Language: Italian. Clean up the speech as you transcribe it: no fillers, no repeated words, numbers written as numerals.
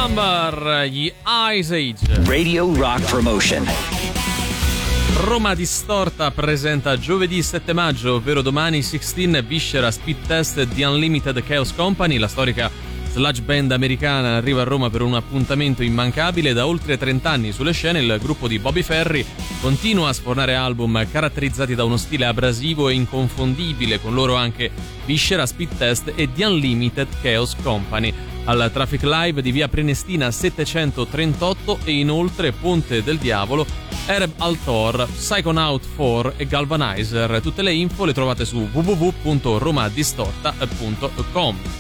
Number, gli Ice Age. Radio Rock Promotion. Roma Distorta presenta giovedì 7 maggio, ovvero domani, 16 Viscera Speed Test di Unlimited Chaos Company. La storica sludge band americana arriva a Roma per un appuntamento immancabile. Da oltre 30 anni sulle scene il gruppo di Bobby Ferri continua a sfornare album caratterizzati da uno stile abrasivo e inconfondibile, con loro anche Viscera Speed Test e The Unlimited Chaos Company. Al Traffic Live di via Prenestina 738 e inoltre Ponte del Diavolo, Ereb Altor, Psychonaut 4 e Galvanizer. Tutte le info le trovate su www.romadistorta.com.